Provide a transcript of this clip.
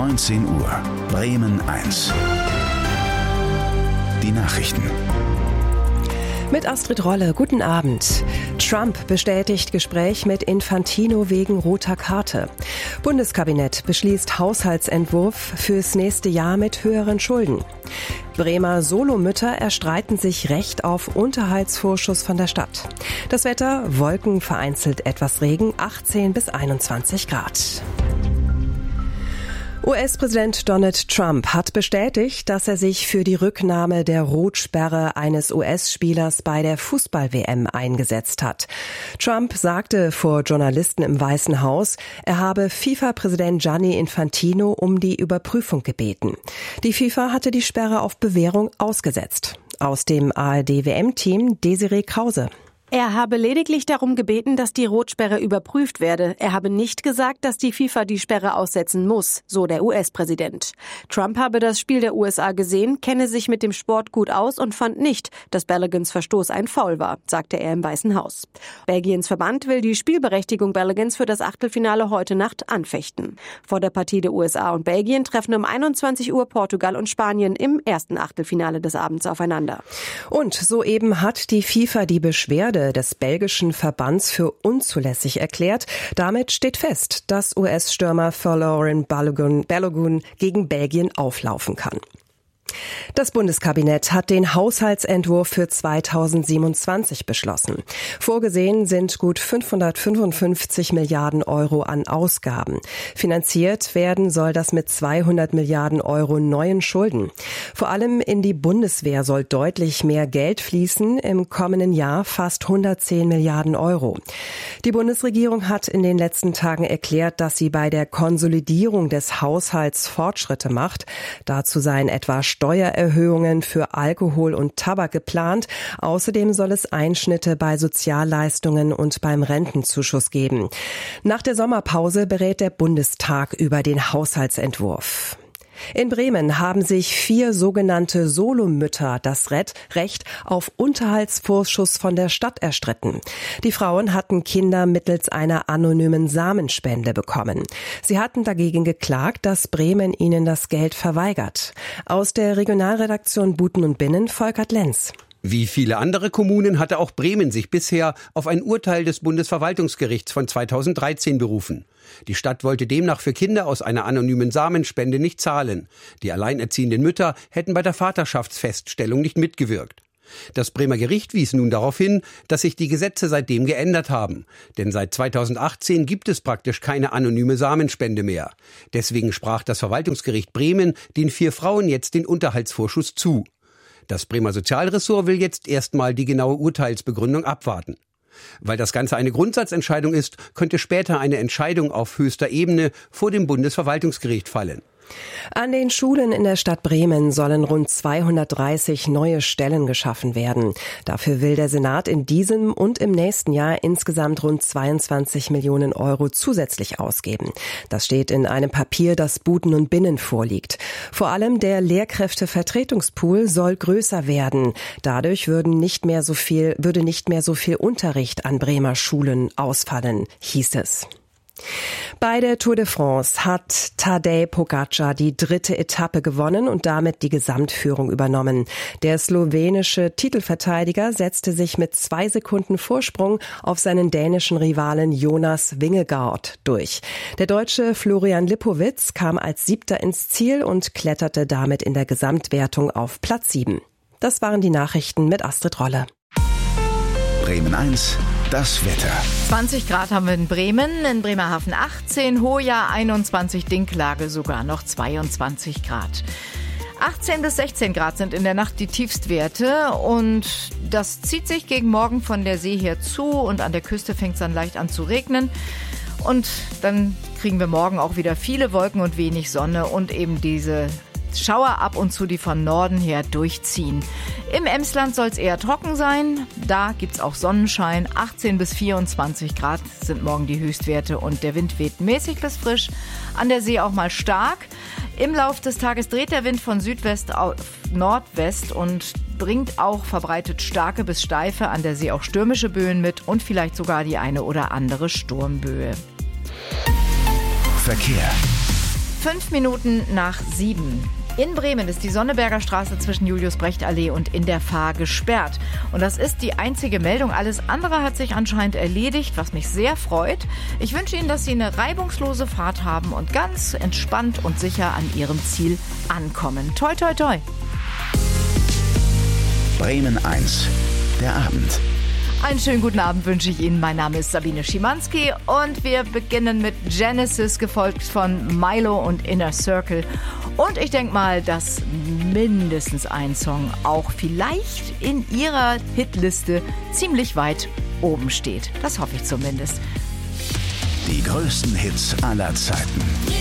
19 Uhr, Bremen 1. Die Nachrichten. Mit Astrid Rolle, guten Abend. Trump bestätigt Gespräch mit Infantino wegen roter Karte. Bundeskabinett beschließt Haushaltsentwurf fürs nächste Jahr mit höheren Schulden. Bremer Solomütter erstreiten sich Recht auf Unterhaltsvorschuss von der Stadt. Das Wetter, Wolken, vereinzelt etwas Regen, 18 bis 21 Grad. US-Präsident Donald Trump hat bestätigt, dass er sich für die Rücknahme der Rotsperre eines US-Spielers bei der Fußball-WM eingesetzt hat. Trump sagte vor Journalisten im Weißen Haus, er habe FIFA-Präsident Gianni Infantino um die Überprüfung gebeten. Die FIFA hatte die Sperre auf Bewährung ausgesetzt. Aus dem ARD-WM-Team Desiree Krause. Er habe lediglich darum gebeten, dass die Rotsperre überprüft werde. Er habe nicht gesagt, dass die FIFA die Sperre aussetzen muss, so der US-Präsident. Trump habe das Spiel der USA gesehen, kenne sich mit dem Sport gut aus und fand nicht, dass Ballagans Verstoß ein Foul war, sagte er im Weißen Haus. Belgiens Verband will die Spielberechtigung Ballagans für das Achtelfinale heute Nacht anfechten. Vor der Partie der USA und Belgien treffen um 21 Uhr Portugal und Spanien im ersten Achtelfinale des Abends aufeinander. Und soeben hat die FIFA die Beschwerde des belgischen Verbands für unzulässig erklärt. Damit steht fest, dass US-Stürmer Folarin Balogun gegen Belgien auflaufen kann. Das Bundeskabinett hat den Haushaltsentwurf für 2027 beschlossen. Vorgesehen sind gut 555 Milliarden Euro an Ausgaben. Finanziert werden soll das mit 200 Milliarden Euro neuen Schulden. Vor allem in die Bundeswehr soll deutlich mehr Geld fließen, im kommenden Jahr fast 110 Milliarden Euro. Die Bundesregierung hat in den letzten Tagen erklärt, dass sie bei der Konsolidierung des Haushalts Fortschritte macht. Dazu seien etwa Steuererhöhungen für Alkohol und Tabak geplant. Außerdem soll es Einschnitte bei Sozialleistungen und beim Rentenzuschuss geben. Nach der Sommerpause berät der Bundestag über den Haushaltsentwurf. In Bremen haben sich 4 sogenannte Solomütter das Recht auf Unterhaltsvorschuss von der Stadt erstritten. Die Frauen hatten Kinder mittels einer anonymen Samenspende bekommen. Sie hatten dagegen geklagt, dass Bremen ihnen das Geld verweigert. Aus der Regionalredaktion Buten und Binnen, Volkert Lenz. Wie viele andere Kommunen hatte auch Bremen sich bisher auf ein Urteil des Bundesverwaltungsgerichts von 2013 berufen. Die Stadt wollte demnach für Kinder aus einer anonymen Samenspende nicht zahlen. Die alleinerziehenden Mütter hätten bei der Vaterschaftsfeststellung nicht mitgewirkt. Das Bremer Gericht wies nun darauf hin, dass sich die Gesetze seitdem geändert haben. Denn seit 2018 gibt es praktisch keine anonyme Samenspende mehr. Deswegen sprach das Verwaltungsgericht Bremen den 4 Frauen jetzt den Unterhaltsvorschuss zu. Das Bremer Sozialressort will jetzt erstmal die genaue Urteilsbegründung abwarten. Weil das Ganze eine Grundsatzentscheidung ist, könnte später eine Entscheidung auf höchster Ebene vor dem Bundesverwaltungsgericht fallen. An den Schulen in der Stadt Bremen sollen rund 230 neue Stellen geschaffen werden. Dafür will der Senat in diesem und im nächsten Jahr insgesamt rund 22 Millionen Euro zusätzlich ausgeben. Das steht in einem Papier, das Buten und Binnen vorliegt. Vor allem der Lehrkräftevertretungspool soll größer werden. Dadurch würde nicht mehr so viel Unterricht an Bremer Schulen ausfallen, hieß es. Bei der Tour de France hat Tadej Pogačar die 3. Etappe gewonnen und damit die Gesamtführung übernommen. Der slowenische Titelverteidiger setzte sich mit 2 Sekunden Vorsprung auf seinen dänischen Rivalen Jonas Vingegaard durch. Der Deutsche Florian Lipowitz kam als 7. ins Ziel und kletterte damit in der Gesamtwertung auf Platz 7. Das waren die Nachrichten mit Astrid Rolle. Bremen 1, das Wetter. 20 Grad haben wir in Bremen, in Bremerhaven 18, Hoya 21, Dinklage sogar noch 22 Grad. 18 bis 16 Grad sind in der Nacht die Tiefstwerte und das zieht sich gegen Morgen von der See her zu und an der Küste fängt es dann leicht an zu regnen. Und dann kriegen wir morgen auch wieder viele Wolken und wenig Sonne und eben diese Schauer ab und zu, die von Norden her durchziehen. Im Emsland soll es eher trocken sein. Da gibt es auch Sonnenschein. 18 bis 24 Grad sind morgen die Höchstwerte und der Wind weht mäßig bis frisch. An der See auch mal stark. Im Laufe des Tages dreht der Wind von Südwest auf Nordwest und bringt auch verbreitet starke bis steife, an der See auch stürmische Böen mit und vielleicht sogar die eine oder andere Sturmböe. Verkehr. 5 Minuten nach 7. In Bremen ist die Sonneberger Straße zwischen Julius-Brecht-Allee und in der Fahr gesperrt. Und das ist die einzige Meldung. Alles andere hat sich anscheinend erledigt, was mich sehr freut. Ich wünsche Ihnen, dass Sie eine reibungslose Fahrt haben und ganz entspannt und sicher an Ihrem Ziel ankommen. Toi, toi, toi. Bremen 1, der Abend. Einen schönen guten Abend wünsche ich Ihnen. Mein Name ist Sabine Schimanski und wir beginnen mit Genesis, gefolgt von Milo und Inner Circle. Und ich denke mal, dass mindestens ein Song auch vielleicht in Ihrer Hitliste ziemlich weit oben steht. Das hoffe ich zumindest. Die größten Hits aller Zeiten.